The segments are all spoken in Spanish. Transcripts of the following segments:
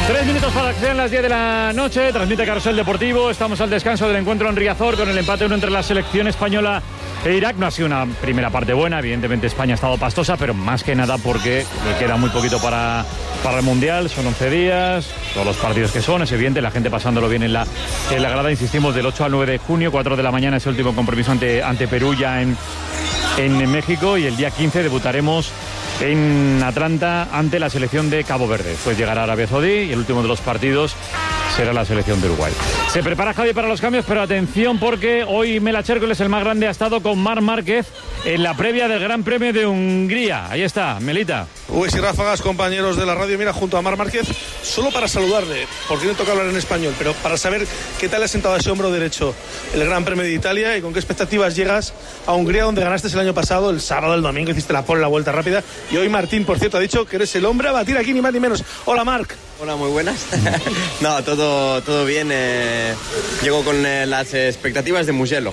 3 minutos para que sean las 10 de la noche. Transmite Carrusel Deportivo. Estamos al descanso del encuentro en Riazor con el empate 1 entre la selección española e Irak. No ha sido una primera parte buena. Evidentemente España ha estado pastosa, pero más que nada porque le queda muy poquito para el Mundial. Son 11 días, todos los partidos que son. Es evidente, la gente pasándolo bien en la grada. Insistimos, del 8 al 9 de junio, 4 de la mañana es el último compromiso ante Perú ya en México. Y el día 15 debutaremos en Atlanta ante la selección de Cabo Verde. Después llegará Arabia Saudí y el último de los partidos será la selección de Uruguay. Se prepara Javi para los cambios, pero atención porque hoy Mela Chércoles, el más grande, ha estado con Marc Márquez en la previa del Gran Premio de Hungría. Ahí está, Melita. Uy, y ráfagas, compañeros de la radio, mira, junto a Marc Márquez, solo para saludarle, porque no toca hablar en español, pero para saber qué tal le ha sentado ese hombro derecho el Gran Premio de Italia y con qué expectativas llegas a Hungría, donde ganaste el año pasado, el sábado, el domingo, hiciste la pole, la vuelta rápida, y hoy Martín, por cierto, ha dicho que eres el hombre a batir aquí, ni más ni menos. Hola, Marc. Hola, muy buenas. No, todo bien. Llego con las expectativas de Mugello.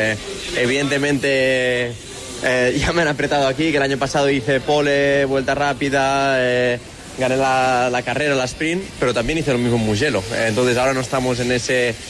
Evidentemente ya me han apretado aquí, que el año pasado hice pole, vuelta rápida, gané la carrera, la sprint, pero también hice lo mismo en Mugello. Entonces ahora no estamos en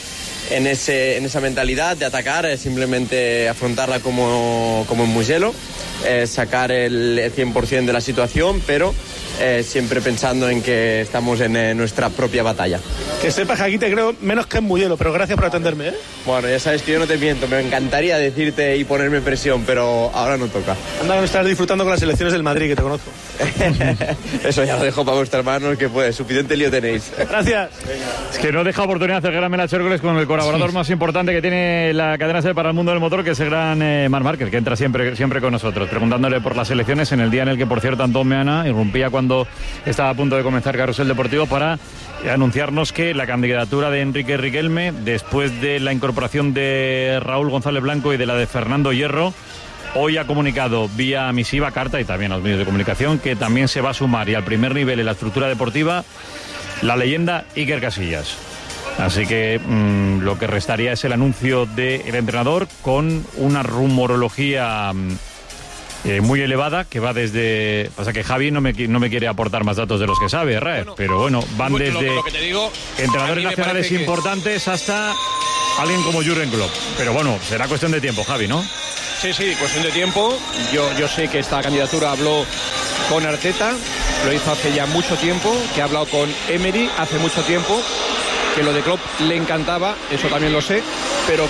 esa mentalidad de atacar, simplemente afrontarla como en Mugello, sacar el 100% de la situación, pero siempre pensando en que estamos en nuestra propia batalla. Que sepas que aquí te creo menos que en Mugello, pero gracias por atenderme, ¿eh? Bueno, ya sabes que yo no te miento, me encantaría decirte y ponerme presión, pero ahora no toca. Anda, no estás disfrutando con las elecciones del Madrid, que te conozco. Eso ya lo dejo para vuestras manos, que pues suficiente lío tenéis. Gracias. Es que no deja oportunidad de hacer gran Mela Chércoles con el colaborador más importante que tiene la cadena SER para el mundo del motor, que es el gran Marc Márquez, que entra siempre con nosotros, preguntándole por las elecciones en el día en el que, por cierto, Antón Meana irrumpía cuando estaba a punto de comenzar Carrusel Deportivo para anunciarnos que la candidatura de Enrique Riquelme, después de la incorporación de Raúl González Blanco y de la de Fernando Hierro, hoy ha comunicado vía misiva, carta y también a los medios de comunicación que también se va a sumar y al primer nivel en la estructura deportiva la leyenda Iker Casillas. Así que lo que restaría es el anuncio del entrenador con una rumorología muy elevada que va desde... Pasa que Javi no me quiere aportar más datos de los que sabe, Raez, pero bueno, van desde lo que te digo, entrenadores nacionales importantes hasta alguien como Jürgen Klopp. Pero bueno, será cuestión de tiempo, Javi, ¿no? Sí, cuestión de tiempo. Yo sé que esta candidatura habló con Arteta, lo hizo hace ya mucho tiempo, que ha hablado con Emery hace mucho tiempo, que lo de Klopp le encantaba, eso también lo sé.